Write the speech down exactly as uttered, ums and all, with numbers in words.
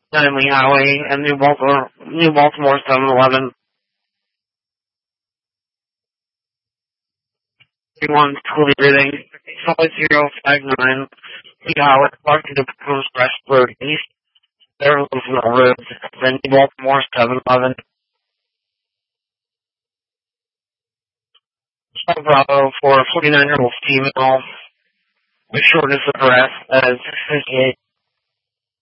nine Lee Highway and New Baltimore, New Baltimore seven eleven. One totally everything. Solid zero five nine. Lee Highway, Clark to the Coast West Road East. There was no road. Then New Baltimore seven eleven. Bravo for a forty-nine-year-old female with shortness of breath as fifty-eight.